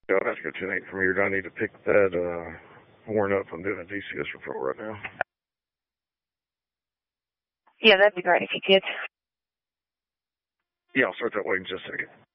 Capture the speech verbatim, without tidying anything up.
Yeah, I'll have to go ten eight from here. I need to pick that uh, horn up. I'm doing a D C S report right now. Yeah, that'd be great if you could. Yeah, I'll start that way in just a second.